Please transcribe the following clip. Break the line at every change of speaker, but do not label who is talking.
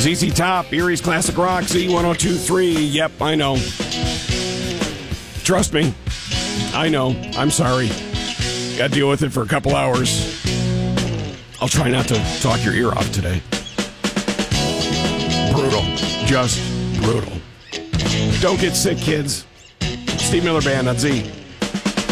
ZZ Top, Erie's Classic Rock, Z1023. Yep, I know. Trust me. I know. I'm sorry. Got to deal with it for a couple hours. I'll try not to talk your ear off today. Brutal. Just brutal. Don't get sick, kids. Steve Miller Band on Z.